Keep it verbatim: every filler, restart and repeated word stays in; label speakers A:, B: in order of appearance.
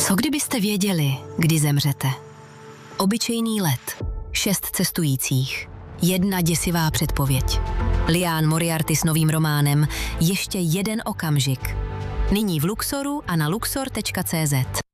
A: Co kdybyste věděli, kdy zemřete? Obyčejný let, šest cestujících, jedna děsivá předpověď. Liane Moriarty s novým románem Ještě jeden okamžik. Nyní v Luxoru a na luxor tečka cé zet.